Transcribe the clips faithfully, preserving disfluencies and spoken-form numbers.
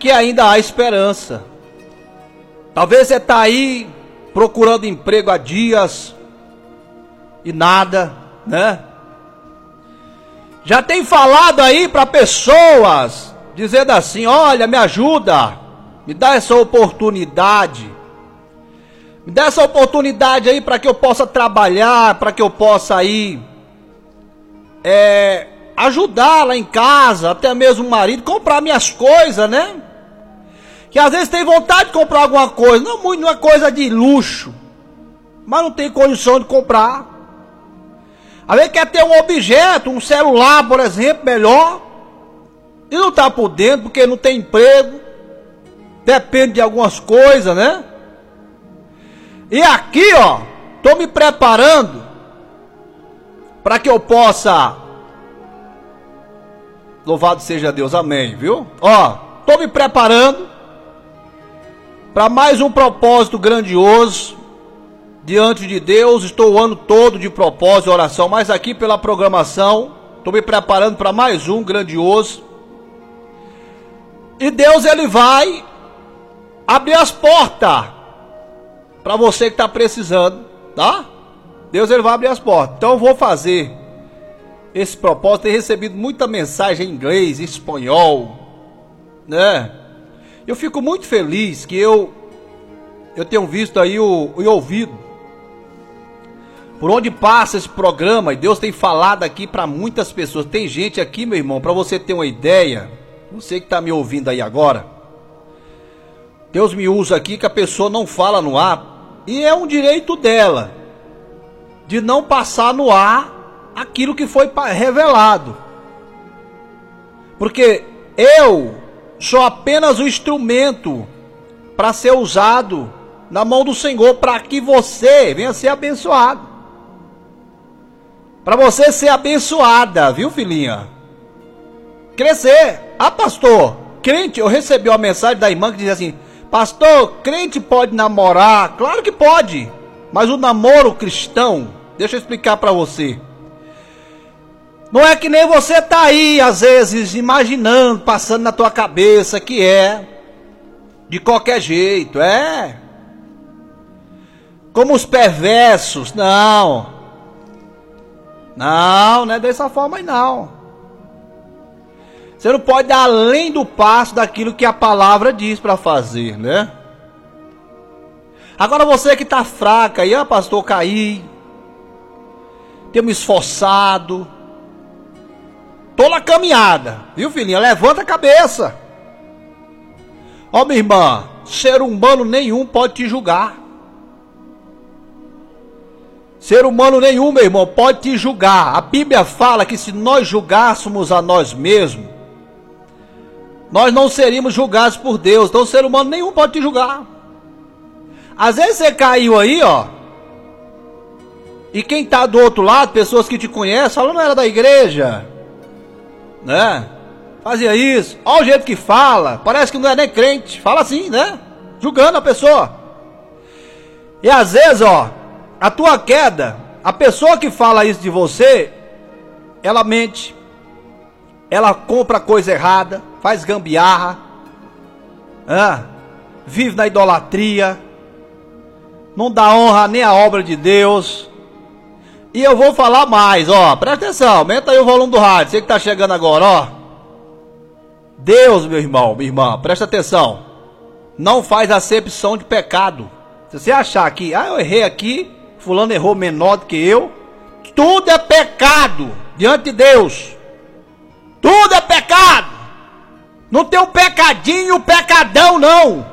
que ainda há esperança. Talvez você está aí procurando emprego há dias e nada, né? Já tem falado aí para pessoas, dizendo assim: olha, me ajuda, me dá essa oportunidade, me dá essa oportunidade aí para que eu possa trabalhar, para que eu possa aí é, ajudar lá em casa, até mesmo o marido, comprar minhas coisas, né? Que às vezes tem vontade de comprar alguma coisa, não muito, não é coisa de luxo, mas não tem condição de comprar. Às vezes quer ter um objeto, um celular, por exemplo, melhor, e não está podendo porque não tem emprego, depende de algumas coisas, né? E aqui, ó, estou me preparando para que eu possa, louvado seja Deus, amém, viu? Ó, estou me preparando para mais um propósito grandioso diante de Deus. Estou o ano todo de propósito e oração, mas aqui pela programação, estou me preparando para mais um grandioso. E Deus, Ele vai abrir as portas para você que está precisando, tá? Deus, Ele vai abrir as portas. Então eu vou fazer esse propósito. Tenho recebido muita mensagem em inglês, em espanhol, né? Eu fico muito feliz que eu eu tenho visto aí o, e ouvido por onde passa esse programa, e Deus tem falado aqui para muitas pessoas. Tem gente aqui, meu irmão, para você ter uma ideia, você que está me ouvindo aí agora, Deus me usa aqui que a pessoa não fala no ar, e é um direito dela de não passar no ar aquilo que foi revelado, porque eu sou apenas o instrumento para ser usado na mão do Senhor, para que você venha ser abençoado, para você ser abençoada, viu, filhinha? Crescer. Ah, pastor, crente, eu recebi uma mensagem da irmã que diz assim: pastor, crente pode namorar? Claro que pode, mas o namoro cristão, deixa eu explicar para você, não é que nem você tá aí, às vezes, imaginando, passando na tua cabeça que é de qualquer jeito, é como os perversos. Não, não, não é dessa forma aí não. Você não pode dar além do passo daquilo que a palavra diz para fazer, né? Agora você que tá fraca aí: ah, pastor, caí, tenho me esforçado, tô na caminhada, viu, filhinha? Levanta a cabeça. Ó, oh, minha irmã, ser humano nenhum pode te julgar. Ser humano nenhum, meu irmão, pode te julgar. A Bíblia fala que se nós julgássemos a nós mesmos, nós não seríamos julgados por Deus. Então ser humano nenhum pode te julgar. Às vezes você caiu aí, ó, e quem tá do outro lado, pessoas que te conhecem, falam: não era da igreja, né? Fazia isso, olha o jeito que fala, parece que não é nem crente, fala assim, né? Julgando a pessoa. E às vezes, ó, a tua queda, a pessoa que fala isso de você, ela mente, ela compra coisa errada, faz gambiarra, ah, vive na idolatria, não dá honra nem à obra de Deus. E eu vou falar mais, ó, presta atenção, aumenta aí o volume do rádio, você que tá chegando agora, ó. Deus, meu irmão, minha irmã, presta atenção, não faz acepção de pecado. Se você achar que, ah, eu errei aqui, fulano errou menor do que eu, tudo é pecado diante de Deus. Tudo é pecado. Não tem um pecadinho, um pecadão, não.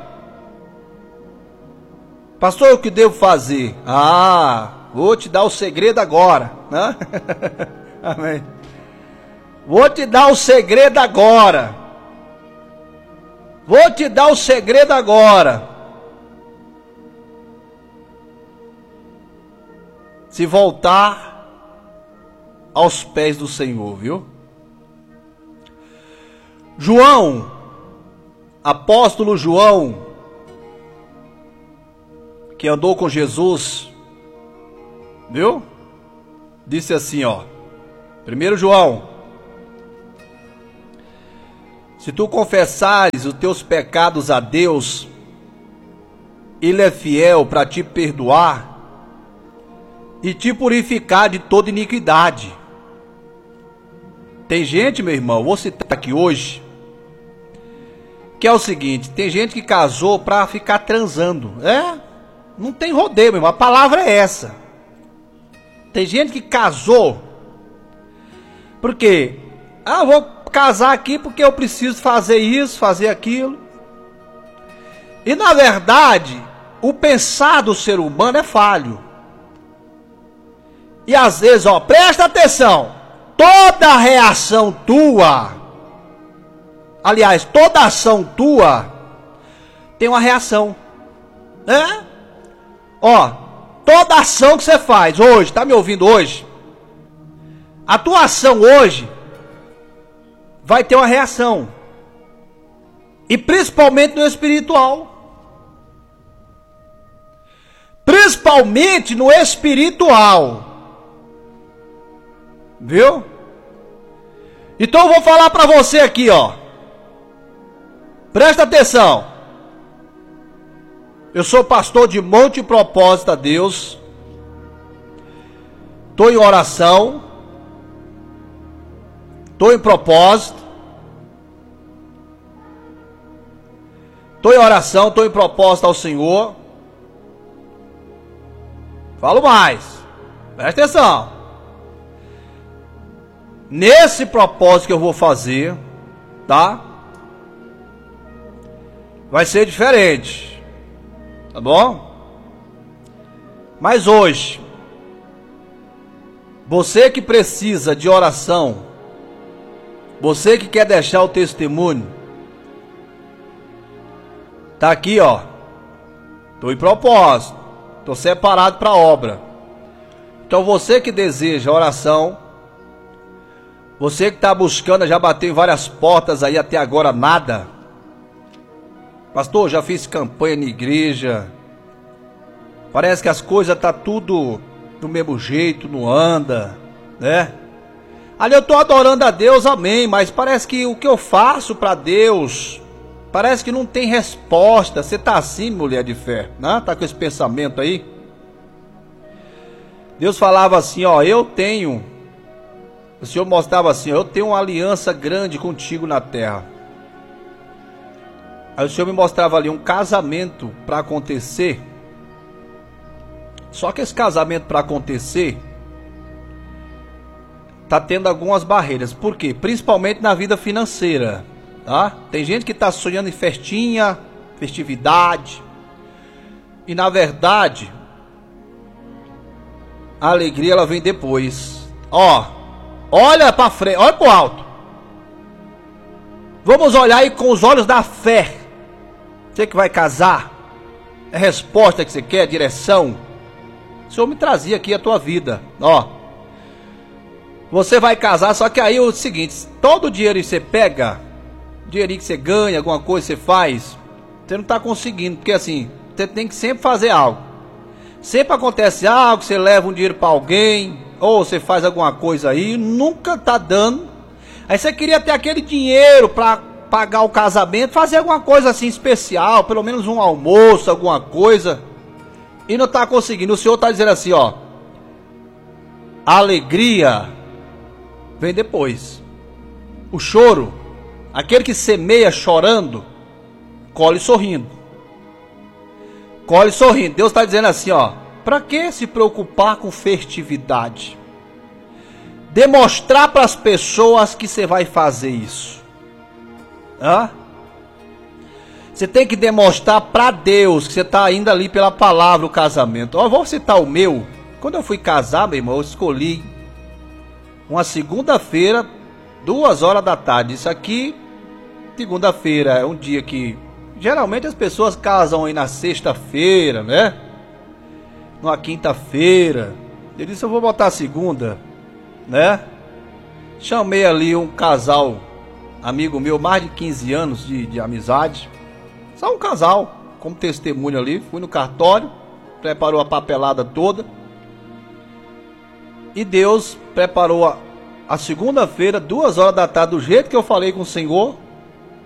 Pastor, o que devo fazer? Ah, vou te dar o segredo agora, né? Amém. Vou te dar o segredo agora. Vou te dar o segredo agora. Se voltar aos pés do Senhor, viu? João, apóstolo João, que andou com Jesus, viu? Disse assim, ó, primeiro João Se tu confessares os teus pecados a Deus, Ele é fiel para te perdoar e te purificar de toda iniquidade. Tem gente, meu irmão, vou citar aqui hoje, que é o seguinte: tem gente que casou para ficar transando. É, não tem rodeio, meu irmão, a palavra é essa. Tem gente que casou porque, ah, vou casar aqui porque eu preciso fazer isso, fazer aquilo. E na verdade, o pensar do ser humano é falho. E às vezes, ó, presta atenção, toda reação tua, aliás, toda ação tua tem uma reação, né? Ó, toda ação que você faz hoje, tá me ouvindo hoje? A tua ação hoje vai ter uma reação. E principalmente no espiritual. Principalmente no espiritual. Viu? Então eu vou falar para você aqui, ó. Presta atenção. Eu sou pastor de Monte Propósito a Deus. Estou em oração. Estou em propósito. Estou em oração, estou em propósito ao Senhor. Falo mais. Presta atenção. Nesse propósito que eu vou fazer, tá? Vai ser diferente. Tá bom? Mas hoje, você que precisa de oração, você que quer deixar o testemunho, tá aqui, ó. Tô em propósito, tô separado para a obra. Então você que deseja oração, você que está buscando, já bateu em várias portas aí até agora nada. Pastor, já fiz campanha na igreja. Parece que as coisas tá tudo do mesmo jeito, não anda, né? Ali eu estou adorando a Deus, amém, mas parece que o que eu faço para Deus, parece que não tem resposta. Você está assim, mulher de fé, né? Está com esse pensamento aí? Deus falava assim, ó, eu tenho, o Senhor mostrava assim, ó, eu tenho uma aliança grande contigo na terra. Aí o Senhor me mostrava ali um casamento para acontecer. Só que esse casamento para acontecer tá tendo algumas barreiras. Por quê? Principalmente na vida financeira, tá? Tem gente que tá sonhando em festinha, festividade. E na verdade, a alegria ela vem depois. Ó, olha para frente, olha pro alto. Vamos olhar aí com os olhos da fé. Você que vai casar, é a resposta que você quer, direção. O Senhor me trazia aqui a tua vida, ó. Você vai casar, só que aí é o seguinte, todo o dinheiro que você pega, dinheiro que você ganha, alguma coisa que você faz, você não está conseguindo, porque assim, você tem que sempre fazer algo. Sempre acontece algo, você leva um dinheiro para alguém, ou você faz alguma coisa aí, nunca tá dando. Aí você queria ter aquele dinheiro para pagar o casamento, fazer alguma coisa assim especial, pelo menos um almoço, alguma coisa, e não está conseguindo. O Senhor está dizendo assim, ó, a alegria vem depois. O choro, aquele que semeia chorando, colhe sorrindo. Colhe sorrindo. Deus está dizendo assim, ó, para que se preocupar com festividade? Demonstrar para as pessoas que você vai fazer isso. Hã? Você tem que demonstrar para Deus que você está indo ali pela palavra, o casamento. Ó, vou citar o meu. Quando eu fui casar, meu irmão, eu escolhi uma segunda-feira, duas horas da tarde. Isso aqui, segunda-feira, é um dia que geralmente as pessoas casam aí na sexta-feira, né? Na quinta-feira. Eu disse, eu vou botar a segunda, né? Chamei ali um casal, amigo meu, mais de quinze anos de, de amizade. Só um casal, como testemunho ali. Fui no cartório, preparou a papelada toda. E Deus preparou a, a segunda-feira, duas horas da tarde, do jeito que eu falei com o Senhor.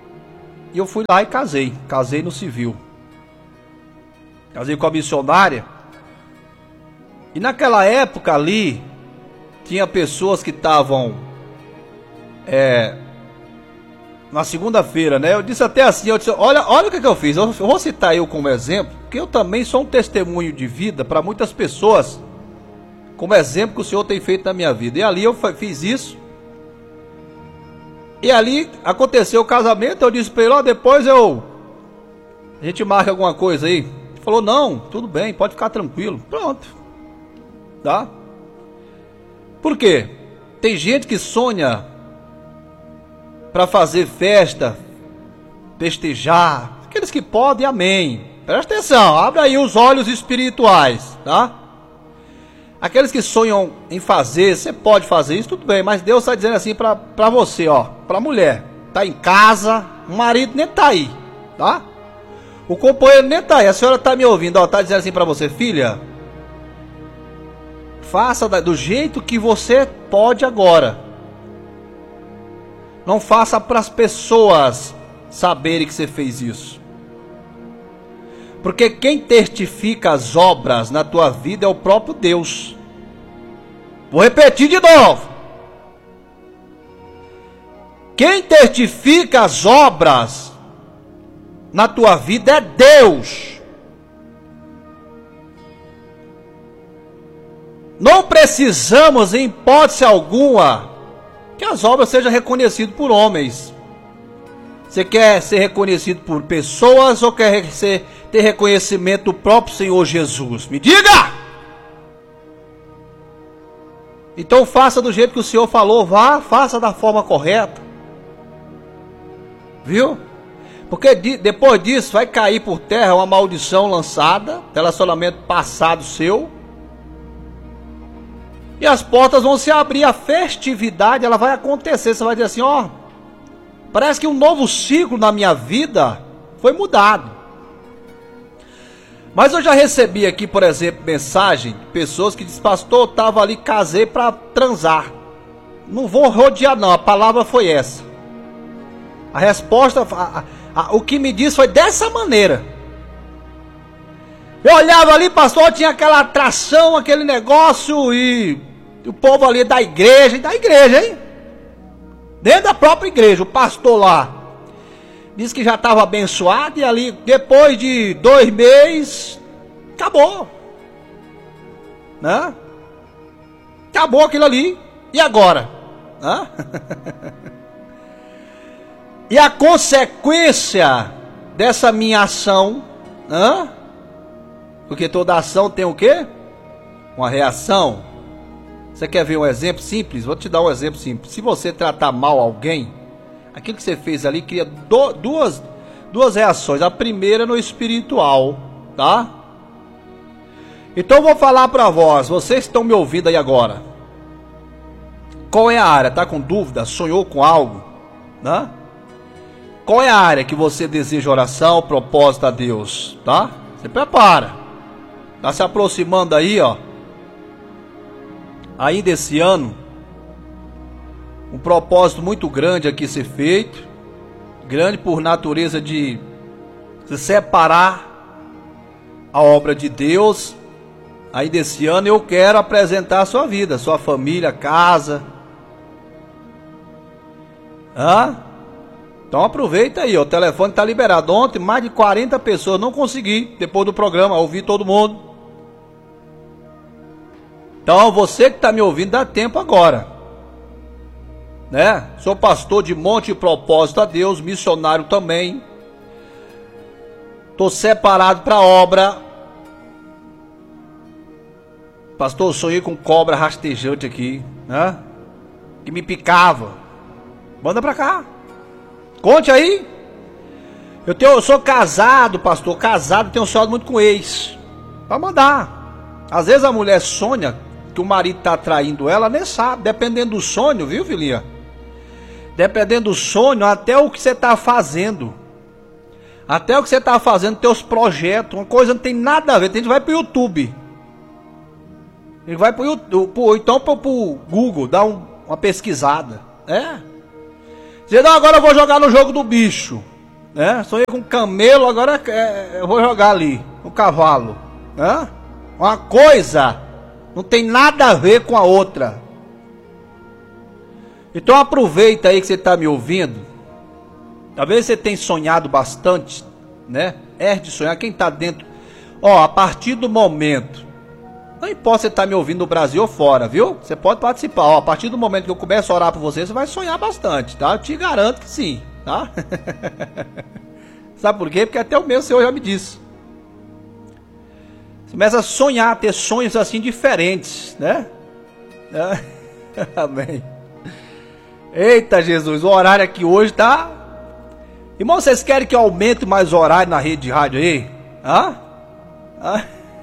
E eu fui lá e casei. Casei no civil. Casei com a missionária. E naquela época ali, tinha pessoas que estavam... É, na segunda-feira, né? Eu disse até assim, eu disse, olha, olha o que, que eu fiz. Eu vou citar eu como exemplo, porque eu também sou um testemunho de vida para muitas pessoas, como exemplo que o Senhor tem feito na minha vida. E ali eu fiz isso. E ali aconteceu o casamento. Eu disse para ele, ó, depois eu a gente marca alguma coisa aí. Ele falou, não, tudo bem, pode ficar tranquilo. Pronto. Tá? Por quê? Tem gente que sonha para fazer festa, festejar. Aqueles que podem, amém. Presta atenção, abre aí os olhos espirituais, tá? Aqueles que sonham em fazer, você pode fazer isso, tudo bem, mas Deus está dizendo assim para para você, ó, para mulher, tá em casa, o marido nem tá aí, tá? O companheiro nem tá aí, a senhora tá me ouvindo, ó, tá dizendo assim para você, filha, faça do jeito que você pode agora. Não faça para as pessoas saberem que você fez isso. Porque quem testifica as obras na tua vida é o próprio Deus. Vou repetir de novo. Quem testifica as obras na tua vida é Deus. Não precisamos, em hipótese alguma, que as obras sejam reconhecidas por homens. Você quer ser reconhecido por pessoas ou quer ser, ter reconhecimento do próprio Senhor Jesus? Me diga! Então faça do jeito que o Senhor falou, vá, faça da forma correta. Viu? Porque de, depois disso vai cair por terra uma maldição lançada, relacionamento passado seu. E as portas vão se abrir, a festividade ela vai acontecer. Você vai dizer assim, ó, parece que um novo ciclo na minha vida foi mudado. Mas eu já recebi aqui, por exemplo, mensagem de pessoas que dizem, pastor, eu estava ali, casei para transar. Não vou rodear não, a palavra foi essa. A resposta, a, a, o que me disse foi dessa maneira. Eu olhava ali, pastor, tinha aquela atração, aquele negócio e o povo ali da igreja, da igreja, hein? Dentro da própria igreja, o pastor lá disse que já estava abençoado e ali, depois de dois meses, acabou. Né? Acabou aquilo ali. E agora? Né? E a consequência dessa minha ação, né? Porque toda ação tem o quê? Uma reação. Você quer ver um exemplo simples? Vou te dar um exemplo simples. Se você tratar mal alguém, aquilo que você fez ali cria do, duas, duas reações. A primeira no espiritual, tá? Então eu vou falar para vós, vocês que estão me ouvindo aí agora. Qual é a área? Tá com dúvida? Sonhou com algo? Né? Qual é a área que você deseja oração, propósito a Deus? Tá? Você prepara. Tá se aproximando aí, ó. Ainda esse ano, um propósito muito grande aqui ser feito, grande por natureza de se separar a obra de Deus. Ainda esse ano eu quero apresentar a sua vida, sua família, casa. Hã? Então aproveita aí, ó, o telefone tá liberado. Ontem mais de quarenta pessoas, não consegui, depois do programa, ouvir todo mundo. Então você que está me ouvindo, dá tempo agora, né? Sou pastor de Monte Propósito a Deus, missionário também. Estou separado para a obra. Pastor, eu sonhei com cobra rastejante aqui, né? Que me picava. Manda para cá. Conte aí. Eu, tenho, eu sou casado, pastor, casado, tenho sonhado muito com ex. Para mandar. Às vezes a mulher sonha que o marido está traindo ela, nem sabe, dependendo do sonho, viu, filhinha? Dependendo do sonho, até o que você está fazendo, até o que você está fazendo, teus projetos, uma coisa não tem nada a ver. Tem gente que vai para o YouTube, ele vai para o YouTube, então para o Google, dá um, uma pesquisada, é? Dizer, não, agora eu vou jogar no jogo do bicho, né? Sonhei com um camelo, agora é, eu vou jogar ali, um cavalo, né? Uma coisa não tem nada a ver com a outra. Então aproveita aí que você está me ouvindo. Talvez você tenha sonhado bastante, né? É de sonhar, quem está dentro. Ó, a partir do momento, não importa se você está me ouvindo no Brasil ou fora, viu? Você pode participar. Ó, a partir do momento que eu começo a orar por você, você vai sonhar bastante, tá? Eu te garanto que sim, tá? Sabe por quê? Porque até o meu Senhor já me disse. Você começa a sonhar, a ter sonhos assim diferentes, né? Amém. Eita Jesus, o horário aqui hoje tá... Irmão, vocês querem que eu aumente mais o horário na rede de rádio aí? Hã? Hã?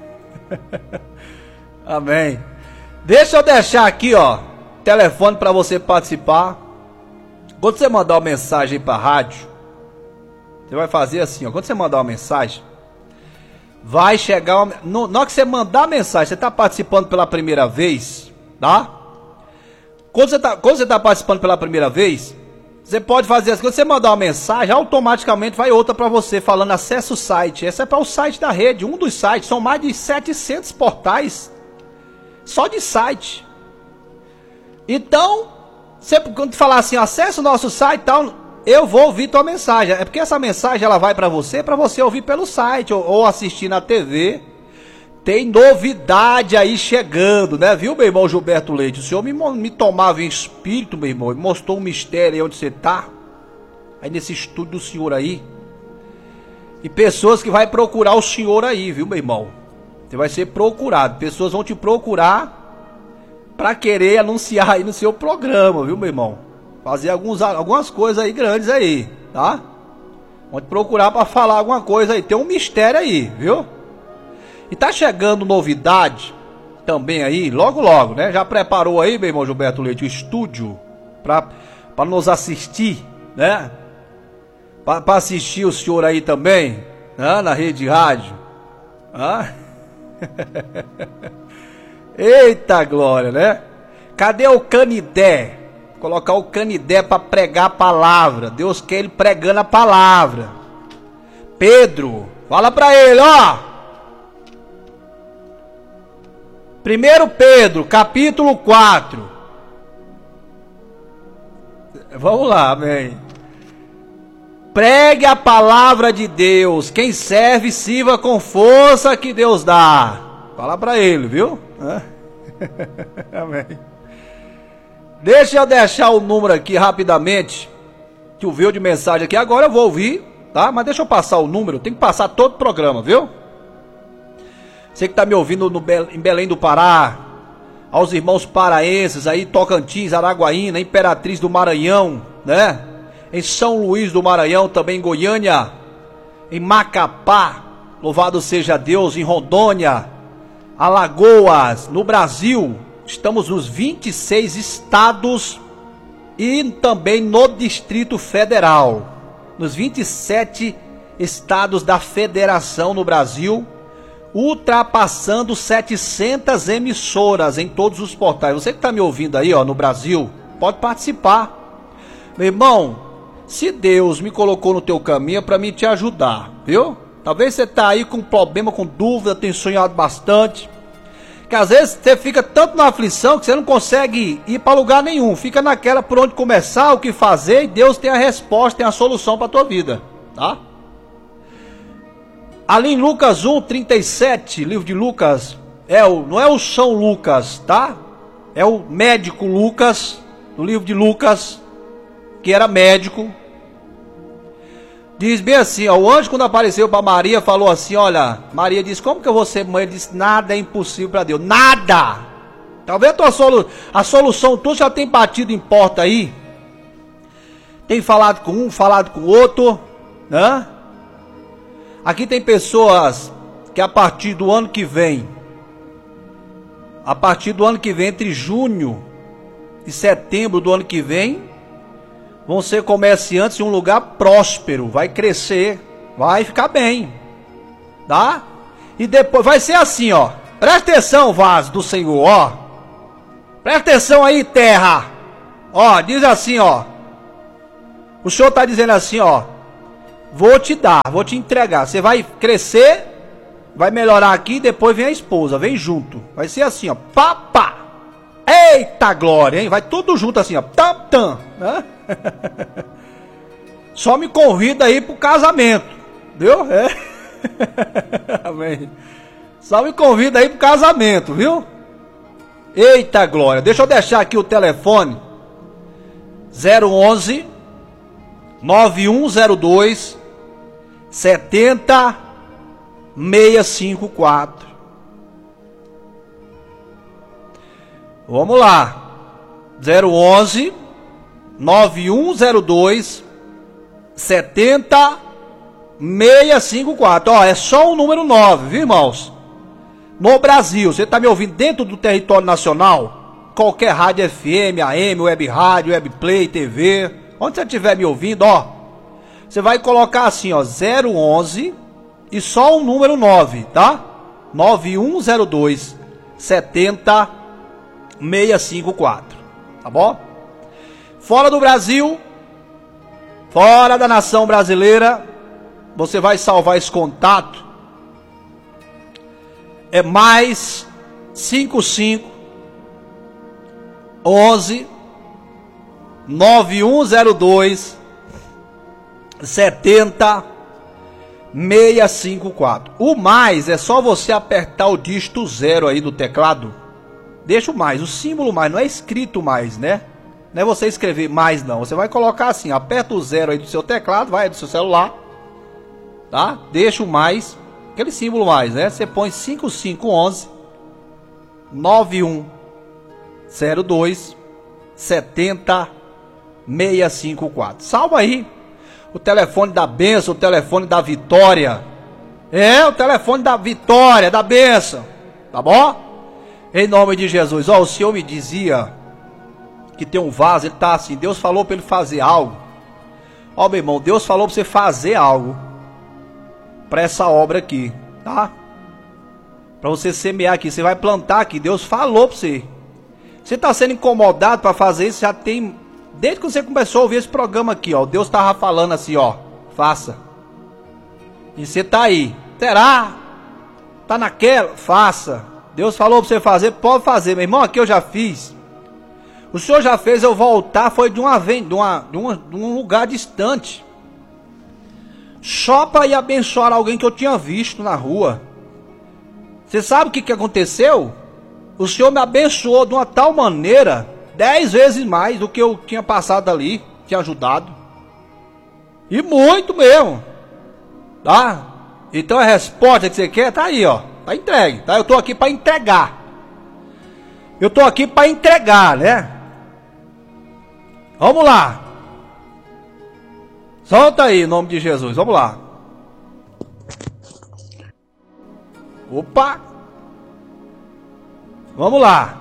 Amém. Deixa eu deixar aqui, ó, telefone para você participar. Quando você mandar uma mensagem para a rádio, você vai fazer assim, ó. Quando você mandar uma mensagem, vai chegar uma... no, na hora que você mandar a mensagem, você está participando pela primeira vez, tá? Quando você está quando você tá participando pela primeira vez, você pode fazer assim, quando você mandar uma mensagem, automaticamente vai outra para você, falando acesse o site. Essa é para o site da rede, um dos sites, são mais de setecentos portais, só de site. Então, você, quando falar assim, acesse o nosso site e tal, eu vou ouvir tua mensagem. É porque essa mensagem ela vai para você, para você ouvir pelo site, ou, ou assistir na T V. Tem novidade aí chegando, né? Viu, meu irmão Gilberto Leite? O senhor me, me tomava em espírito, meu irmão, e mostrou um mistério aí onde você tá. Aí nesse estúdio do senhor aí. E pessoas que vai procurar o senhor aí, viu, meu irmão? Você vai ser procurado. Pessoas vão te procurar para querer anunciar aí no seu programa, viu, meu irmão? Fazer alguns, algumas coisas aí grandes aí, tá? Vão te procurar para falar alguma coisa aí. Tem um mistério aí, viu? E tá chegando novidade também aí, logo logo, né? Já preparou aí, meu irmão Gilberto Leite, o estúdio para para nos assistir, né? Para assistir o senhor aí também, né? Na rede de rádio. Ah? Eita glória, né? Cadê o Canidé? Colocar o Canidé para pregar a palavra. Deus quer ele pregando a palavra. Pedro, fala para ele, ó. primeiro Pedro, capítulo quatro. Vamos lá, amém. Pregue a palavra de Deus. Quem serve, sirva com força que Deus dá. Fala para ele, viu? Amém. Deixa eu deixar o número aqui rapidamente. Que o viu de mensagem aqui. Agora eu vou ouvir, tá? Mas deixa eu passar o número. Tem que passar todo o programa, viu? Você que está me ouvindo no Be- em Belém do Pará, aos irmãos paraenses aí, Tocantins, Araguaína, Imperatriz do Maranhão, né? Em São Luís do Maranhão, também em Goiânia, em Macapá, louvado seja Deus, em Rondônia, Alagoas, no Brasil, estamos nos vinte e seis estados e também no Distrito Federal, nos vinte e sete estados da federação no Brasil, ultrapassando setecentas emissoras em todos os portais. Você que está me ouvindo aí, ó, no Brasil, pode participar. Meu irmão, se Deus me colocou no teu caminho é para mim te ajudar, viu? Talvez você está aí com problema, com dúvida, tem sonhado bastante. Que às vezes você fica tanto na aflição que você não consegue ir para lugar nenhum. Fica naquela por onde começar, o que fazer, e Deus tem a resposta, tem a solução para a tua vida, tá? Ali em Lucas um, trinta e sete, livro de Lucas, é o, não é o São Lucas, tá? É o médico Lucas, no livro de Lucas, que era médico. Diz bem assim, ó, o anjo quando apareceu para Maria, falou assim, olha, Maria disse, como que eu vou ser mãe? Ele disse, nada é impossível para Deus, nada! Talvez a, tua solu a solução tua já tem batido em porta aí, tem falado com um, falado com o outro, né? Aqui tem pessoas que a partir do ano que vem, a partir do ano que vem, entre junho e setembro do ano que vem, vão ser comerciantes em um lugar próspero, vai crescer, vai ficar bem, tá? E depois vai ser assim, ó, presta atenção, vaso do Senhor, ó, presta atenção aí, terra, ó, diz assim, ó, o Senhor está dizendo assim, ó, Vou te dar, vou te entregar. Você vai crescer, vai melhorar aqui, depois vem a esposa, vem junto. Vai ser assim, ó, pá, pá. Eita glória, hein? Vai tudo junto assim, ó, tam, tam, né? Só me convida aí pro casamento, viu? É. Amém. Só me convida aí pro casamento, viu? Eita glória. Deixa eu deixar aqui o telefone. zero onze, nove um zero dois, sete zero seis cinco quatro. Vamos lá. zero onze, nove um zero dois, sete zero seis cinco quatro. Ó, é só o número nove, viu, irmãos? No Brasil, você está me ouvindo dentro do território nacional? Qualquer rádio F M, A M, web rádio, web play, T V, onde você estiver me ouvindo, ó, você vai colocar assim, ó, zero onze e só o número nove, tá? nove um zero dois, sete zero seis cinco quatro, tá bom? Fora do Brasil, fora da nação brasileira, você vai salvar esse contato. É mais cinco cinco onze nove um zero dois sete zero seis cinco quatro. O mais é só você apertar o dígito zero aí do teclado. Deixa o mais, o símbolo mais, não é escrito mais, né? Não é você escrever mais não. Você vai colocar assim, aperta o zero aí do seu teclado, vai do seu celular, tá? Deixa o mais, aquele símbolo mais, né? Você põe cinco cinco onze nove um zero dois sete zero seis cinco quatro. Salva aí o telefone da bênção, o telefone da vitória. É, o telefone da vitória, da bênção. Tá bom? Em nome de Jesus. Ó, o Senhor me dizia que tem um vaso, ele tá assim, Deus falou para ele fazer algo. Ó, meu irmão, Deus falou para você fazer algo para essa obra aqui, tá? Para você semear aqui, você vai plantar aqui, Deus falou para você. Você está sendo incomodado para fazer isso, já tem, desde que você começou a ouvir esse programa aqui, ó, Deus estava falando assim, ó, faça. E você tá aí, será? Tá naquela? Faça. Deus falou para você fazer, pode fazer, meu irmão, aqui eu já fiz. O Senhor já fez eu voltar, foi de uma vez, de, uma, de, uma, de um lugar distante. Só para ir abençoar alguém que eu tinha visto na rua. Você sabe o que, que aconteceu? O Senhor me abençoou de uma tal maneira, dez vezes mais do que eu tinha passado ali, tinha ajudado. E muito mesmo. Tá? Então a resposta que você quer tá aí, ó. Tá entregue, tá? Eu tô aqui para entregar. Eu tô aqui para entregar, né? Vamos lá. Solta aí, em nome de Jesus. Vamos lá. Opa. Vamos lá.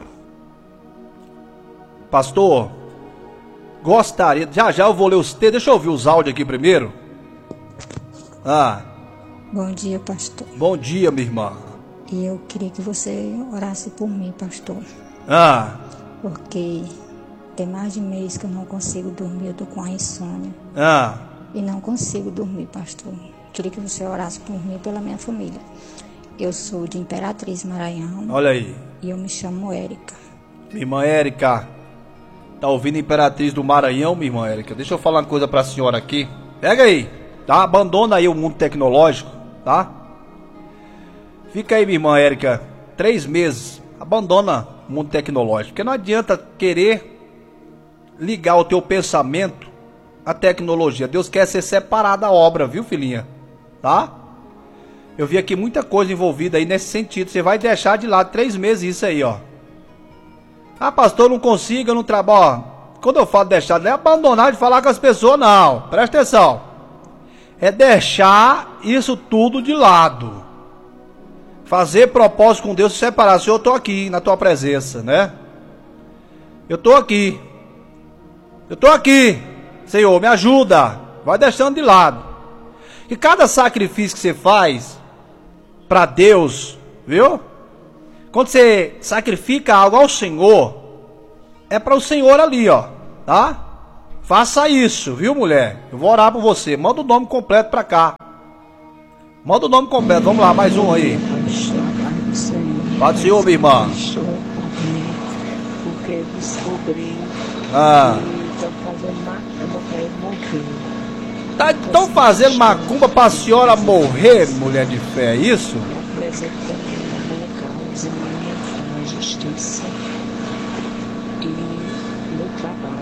Pastor, gostaria... Já já eu vou ler os textos. Deixa eu ouvir os áudios aqui primeiro. Ah. Bom dia, pastor. Bom dia, minha irmã. E eu queria que você orasse por mim, pastor. Ah. Porque tem mais de mês que eu não consigo dormir. Eu tô com a insônia. Ah. E não consigo dormir, pastor. Queria que você orasse por mim e pela minha família. Eu sou de Imperatriz, Maranhão. Olha aí. E eu me chamo Érica. Minha irmã Érica. Tá ouvindo Imperatriz do Maranhão, minha irmã Érica? Deixa eu falar uma coisa pra senhora aqui. Pega aí, tá? Abandona aí o mundo tecnológico, tá? Fica aí, minha irmã Érica, três meses. Abandona o mundo tecnológico. Porque não adianta querer ligar o teu pensamento à tecnologia. Deus quer ser separado da obra, viu, filhinha? Tá? Eu vi aqui muita coisa envolvida aí nesse sentido. Você vai deixar de lado três meses isso aí, ó. Ah, pastor, eu não consigo, eu não trabalho. Quando eu falo deixar, não é abandonar de falar com as pessoas, não. Presta atenção. É deixar isso tudo de lado. Fazer propósito com Deus, se separar. Senhor, eu estou aqui na tua presença, né? Eu estou aqui. Eu estou aqui. Senhor, me ajuda. Vai deixando de lado. E cada sacrifício que você faz para Deus, viu? Quando você sacrifica algo ao Senhor, é para o Senhor ali, ó, tá? Faça isso, viu, mulher? Eu vou orar por você. Manda o nome completo pra cá. Manda o nome completo. Vamos lá, mais um aí. Paz do Senhor, minha irmã. Porque descobri Ah. que Estão fazendo macumba pra senhora morrer, mulher de fé, é isso? apresentando a minha causa, a minha justiça e meu trabalho.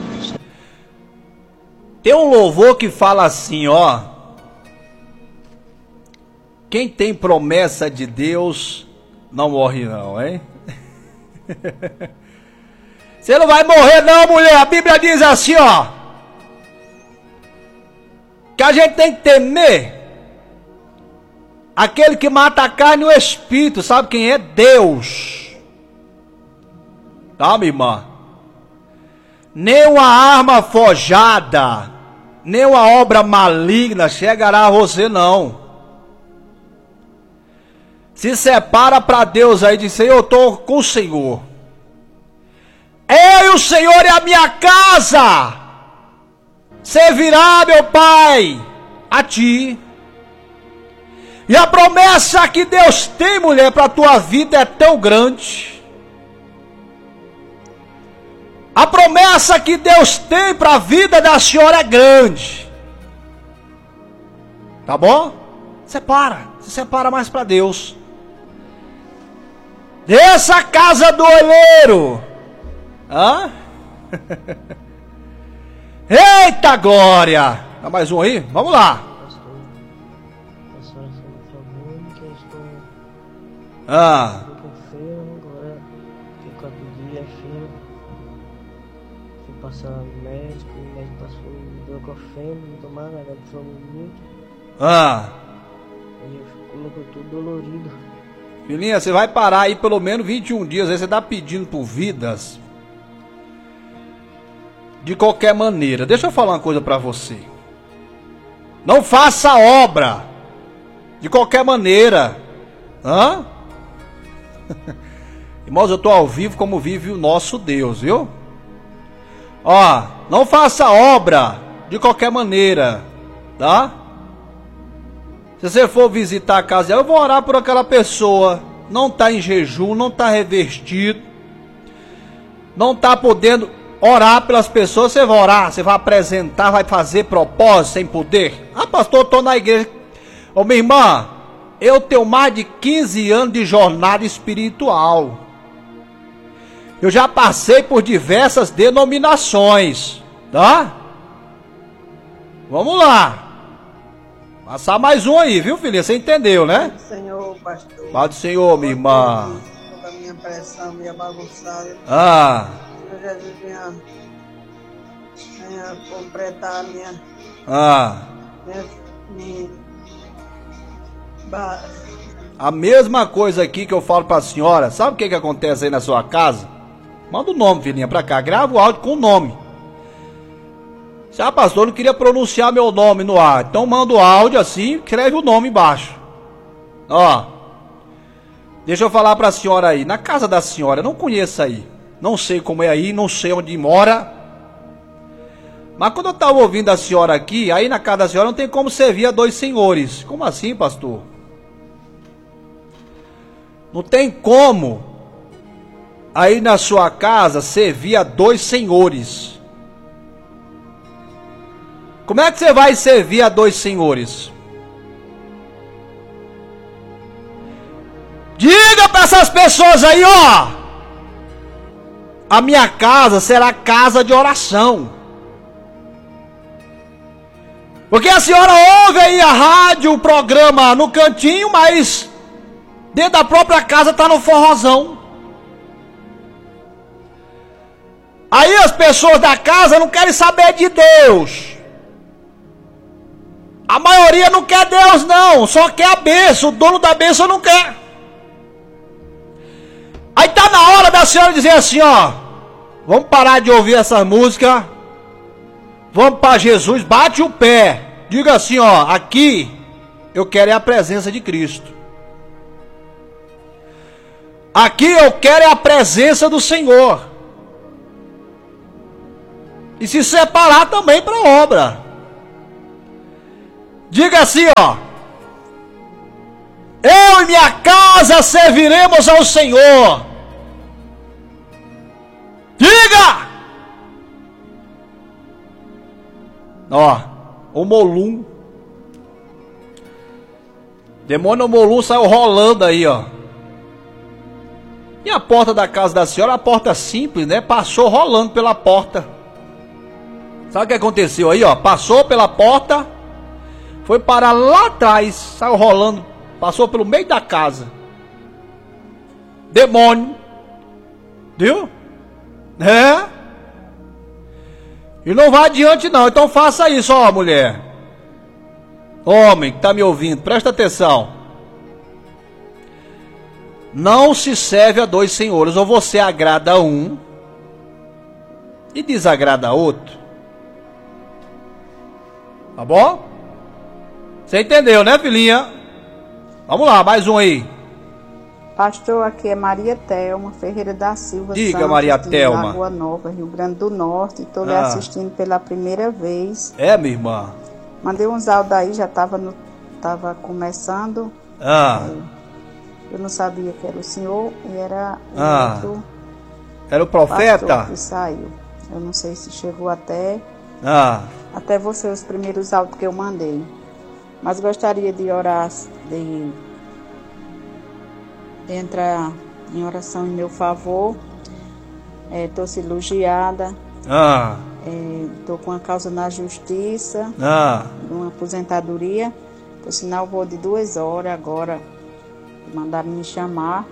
Tem um louvor que fala assim, ó. Quem tem promessa de Deus não morre não, hein? Você não vai morrer não, mulher. A Bíblia diz assim, ó. Que a gente tem que temer aquele que mata a carne e o espírito. Sabe quem é? Deus. Tá, minha irmã? Nem uma arma forjada, nem uma obra maligna chegará a você, não. Se separa para Deus aí, diz: eu estou com o Senhor. Eu e o Senhor e a minha casa servirá, meu Pai, a ti. E a promessa que Deus tem, mulher, para a tua vida é tão grande. A promessa que Deus tem para a vida da senhora é grande. Tá bom? Separa, se separa mais para Deus. Dessa casa do olheiro. Hã? Eita glória! Dá mais um aí? Vamos lá. Pastor, a senhora falou por favor que eu estou Ah. com feio, agora fico quatro dias feio. Fui passar no médico, o médico passou ibuprofeno, não tomar nada, foi muito. Ah. Aí eu colocou tudo dolorido. Filhinha, você vai parar aí pelo menos vinte e um dias. Aí você tá pedindo por vidas. De qualquer maneira. Deixa eu falar uma coisa pra você. Não faça obra. De qualquer maneira. Hã? Irmãos, eu tô ao vivo como vive o nosso Deus, viu? Ó, não faça obra de qualquer maneira. Tá? Se você for visitar a casa, eu vou orar por aquela pessoa. Não está em jejum, não está revestido. Não está podendo orar pelas pessoas. Você vai orar, você vai apresentar, vai fazer propósito sem poder. Ah, pastor, eu estou na igreja. Ô, minha irmã, eu tenho mais de quinze anos de jornada espiritual. Eu já passei por diversas denominações. Tá? Vamos lá. Passar mais um aí, viu, filha? Você entendeu, né? Senhor, pastor. Paz do Senhor, minha irmã. Toda a minha pressão, minha bagunçada. Ah. Senhor Jesus, venha, venha completar a minha, Ah. minha, minha ba- A mesma coisa aqui que eu falo pra senhora. Sabe o que que acontece aí na sua casa? Manda o nome, filhinha, pra cá. Grava o áudio com o nome. Ah, pastor, eu não queria pronunciar meu nome no ar. Então manda o áudio assim, escreve o nome embaixo. Ó. Deixa eu falar pra senhora aí. Na casa da senhora, eu não conheço aí. Não sei como é aí, não sei onde mora. Mas quando eu tava ouvindo a senhora aqui, aí na casa da senhora não tem como servir a dois senhores. Como assim, pastor? Não tem como aí na sua casa servir a dois senhores. Como é que você vai servir a dois senhores? Diga para essas pessoas aí, ó. A minha casa será casa de oração. Porque a senhora ouve aí a rádio, o programa no cantinho, mas dentro da própria casa tá no forrozão. Aí as pessoas da casa não querem saber de Deus. A maioria não quer Deus não, só quer a bênção, o dono da bênção não quer. Aí tá na hora da senhora dizer assim, ó, vamos parar de ouvir essa música, vamos para Jesus, bate o pé, diga assim, ó, aqui eu quero é a presença de Cristo. Aqui eu quero é a presença do Senhor. E se separar também para a obra. Diga assim, ó. Eu e minha casa serviremos ao Senhor. Diga! Ó, o Molum. Demônio Molum saiu rolando aí, ó. E a porta da casa da senhora, a porta simples, né? Passou rolando pela porta. Sabe o que aconteceu aí, ó? Passou pela porta, foi parar lá atrás, saiu rolando, passou pelo meio da casa. Demônio. Viu? É? E não vai adiante não, então faça isso, ó, mulher. Homem que tá me ouvindo, presta atenção. Não se serve a dois senhores, ou você agrada a um e desagrada a outro. Tá bom? Você entendeu, né, filhinha? Vamos lá, mais um aí. Pastor, aqui é Maria Thelma Ferreira da Silva. Diga, Santos, Maria de Thelma. Lagoa Nova, Rio Grande do Norte. Estou lhe Ah. assistindo pela primeira vez. É, minha irmã. Mandei uns áudios aí, já estava no, tava começando. Ah, Eu não sabia que era o senhor e era o Ah. outro era o pastor profeta? que saiu. Eu não sei se chegou até, Ah, até você, os primeiros áudios que eu mandei. Mas gostaria de orar, de, de entrar em oração em meu favor. Estou cirurgiada, ah, estou com a causa na justiça, ah. uma aposentadoria. Por sinal, vou de duas horas agora. Mandaram me chamar.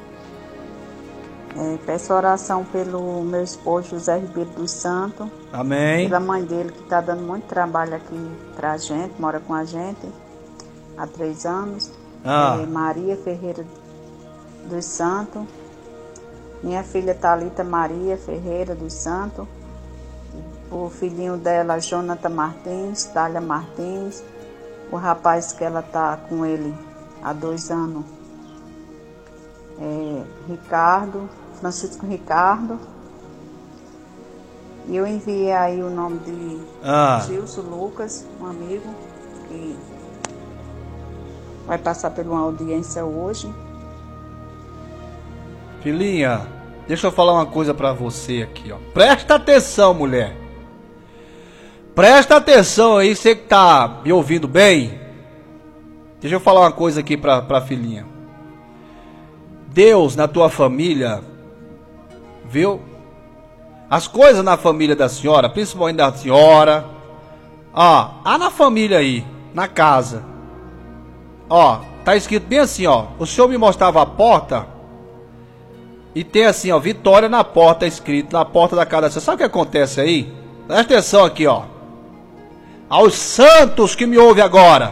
É, peço oração pelo meu esposo José Ribeiro dos Santos, Amém. pela mãe dele que está dando muito trabalho aqui pra gente, mora com a gente há três anos. Ah. É, Maria Ferreira dos Santos, minha filha Thalita Maria Ferreira dos Santos, o filhinho dela Jonathan Martins, Thalia Martins, o rapaz que ela tá com ele há dois anos, é, Ricardo, Francisco Ricardo. E eu enviei aí o nome de Ah. Gilson Lucas, um amigo, que vai passar por uma audiência hoje. Filhinha, deixa eu falar uma coisa pra você aqui, ó. Presta atenção, mulher. Presta atenção aí, você que tá me ouvindo bem. Deixa eu falar uma coisa aqui pra, pra filhinha. Deus na tua família, viu? As coisas na família da senhora, principalmente da senhora. Ó, há na família aí, na casa. Ó, tá escrito bem assim, ó. O senhor me mostrava a porta e tem assim, ó, Vitória na porta escrito, na porta da casa da senhora. Sabe o que acontece aí? Presta atenção aqui, ó. Aos santos que me ouvem agora.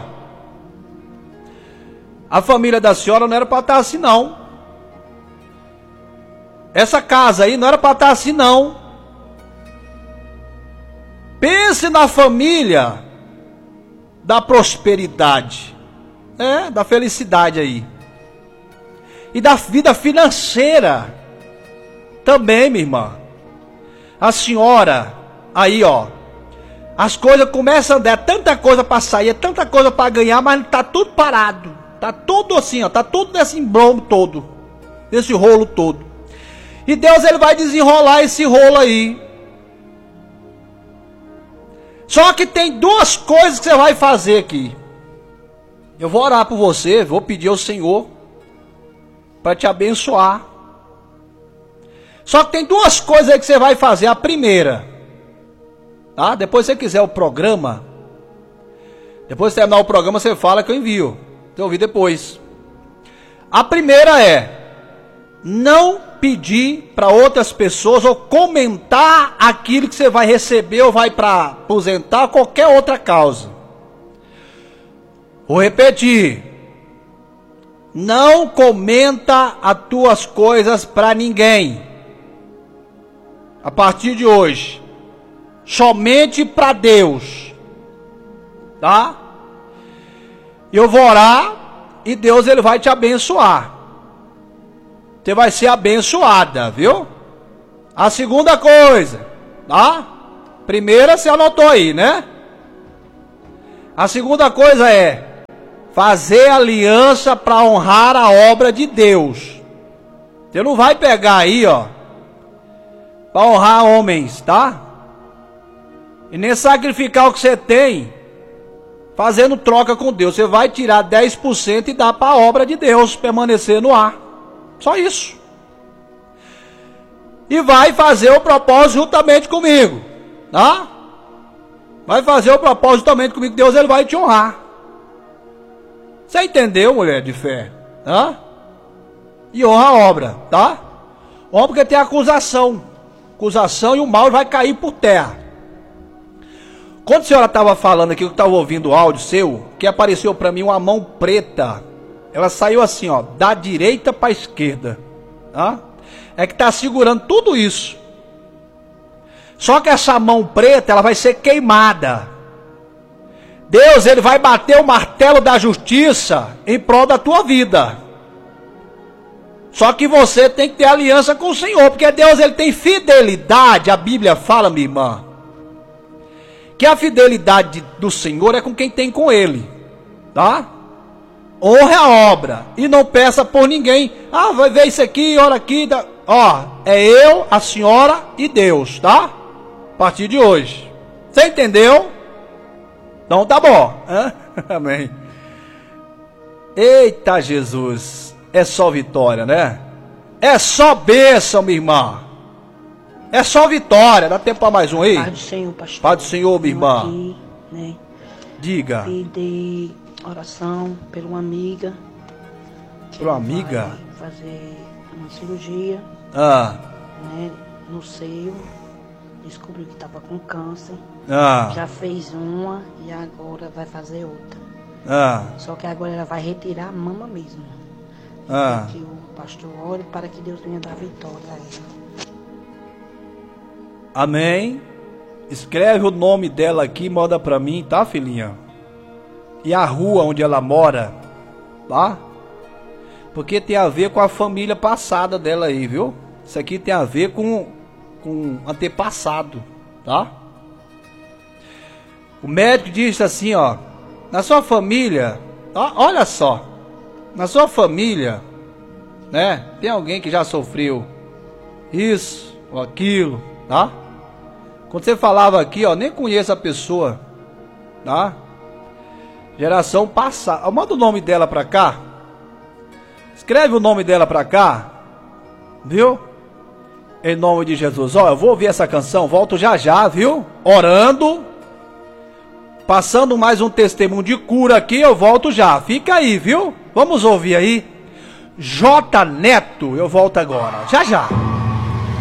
A família da senhora não era para estar assim, não. Essa casa aí não era para estar assim, não. Pense na família da prosperidade, é, da felicidade aí. E da vida financeira também, minha irmã. A senhora, aí ó, as coisas começam a andar, é tanta coisa para sair, é tanta coisa para ganhar, mas tá tudo parado. Tá tudo assim, ó, tá tudo nesse embrombo todo, nesse rolo todo. E Deus, ele vai desenrolar esse rolo aí. Só que tem duas coisas que você vai fazer aqui. Eu vou orar por você, vou pedir ao Senhor para te abençoar. Só que tem duas coisas aí que você vai fazer. A primeira, tá? Depois se você quiser o programa, depois de terminar o programa você fala que eu envio. Você ouvir depois. A primeira é não pedir para outras pessoas ou comentar aquilo que você vai receber ou vai para aposentar, qualquer outra causa. Vou repetir. Não comenta as tuas coisas para ninguém. A partir de hoje, somente para Deus. Tá? Eu vou orar e Deus, ele vai te abençoar. Você vai ser abençoada, viu? A segunda coisa, tá? Primeira você anotou aí, né? A segunda coisa é fazer aliança para honrar a obra de Deus. Você não vai pegar aí, ó, para honrar homens, tá? E nem sacrificar o que você tem, fazendo troca com Deus. Você vai tirar dez por cento e dar para a obra de Deus permanecer no ar. Só isso. E vai fazer o propósito juntamente comigo, tá? Vai fazer o propósito juntamente comigo, Deus ele vai te honrar. Você entendeu, mulher de fé? Tá? E honra a obra, tá? Honra porque tem acusação. Acusação e o mal vai cair por terra. Quando a senhora estava falando aqui, eu estava ouvindo o áudio seu, que apareceu para mim uma mão preta. Ela saiu assim, ó, da direita para a esquerda, tá? É que está segurando tudo isso. Só que essa mão preta, ela vai ser queimada. Deus, ele vai bater o martelo da justiça em prol da tua vida. Só que você tem que ter aliança com o Senhor, porque Deus, ele tem fidelidade. A Bíblia fala, minha irmã, que a fidelidade do Senhor é com quem tem com ele, tá? Honre a obra e não peça por ninguém. Ah, vai ver isso aqui, ora aqui. Tá. Ó, é eu, a senhora e Deus, tá? A partir de hoje. Você entendeu? Então tá bom. Hã? Amém. Eita Jesus. É só vitória, né? É só bênção, minha irmã. É só vitória. Dá tempo para mais um aí? Pai do Senhor, pastor. Pai do Senhor, minha irmã. Aqui, né? Diga. Pedir oração por uma amiga. Por uma amiga? Vai fazer uma cirurgia, Ah. né? No seio. Descobriu que estava com câncer. Ah. Já fez uma e agora vai fazer outra. Ah. Só que agora ela vai retirar a mama mesmo. Ah. Que o pastor ore para que Deus venha dar vitória a ela. Amém. Escreve o nome dela aqui e manda pra mim, tá, filhinha? E a rua onde ela mora, tá? Porque tem a ver com a família passada dela aí, viu? Isso aqui tem a ver com, com antepassado, tá? O médico disse assim, ó, na sua família, ó, olha só, na sua família, né? Tem alguém que já sofreu isso ou aquilo, tá? Quando você falava aqui, ó, nem conheço a pessoa, tá? Geração passada. Manda o nome dela pra cá. Escreve o nome dela pra cá. Viu? Em nome de Jesus. Ó, eu vou ouvir essa canção, volto já já, viu? Orando. Passando mais um testemunho de cura aqui, eu volto já. Fica aí, viu? Vamos ouvir aí. J Neto, eu volto agora. Já já.